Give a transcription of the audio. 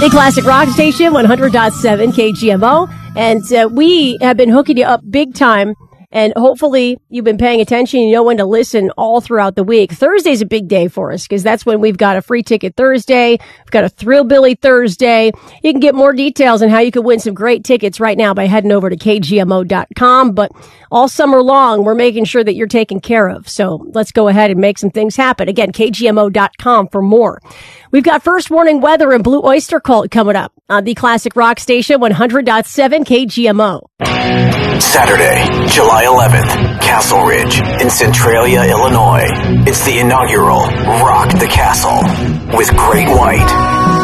The Classic Rock Station, 100.7 KGMO. And we have been hooking you up big time. And hopefully you've been paying attention. You know when to listen all throughout the week. Thursday's a big day for us because that's when we've got a free ticket Thursday. We've got a Thrillbilly Thursday. You can get more details on how you can win some great tickets right now by heading over to KGMO.com. But all summer long, we're making sure that you're taken care of. So let's go ahead and make some things happen. Again, KGMO.com for more. We've got First Warning Weather and Blue Oyster Cult coming up on the Classic Rock Station, 100.7 KGMO. Saturday, July 11th, Castle Ridge in Centralia, Illinois. It's the inaugural Rock the Castle with Great White.